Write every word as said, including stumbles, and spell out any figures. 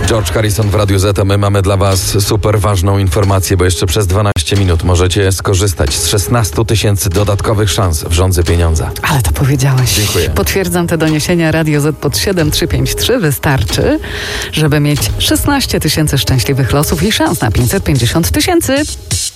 George Harrison w Radiu Z, a my mamy dla Was super ważną informację, bo jeszcze przez dwanaście minut możecie skorzystać z szesnastu tysięcy dodatkowych szans w Żądzy Pieniądza. Ale to powiedziałeś. Dziękuję. Potwierdzam te doniesienia. Radio Z pod siedem trzy pięć trzy wystarczy, żeby mieć szesnaście tysięcy szczęśliwych losów i szans na pięćset pięćdziesiąt tysięcy.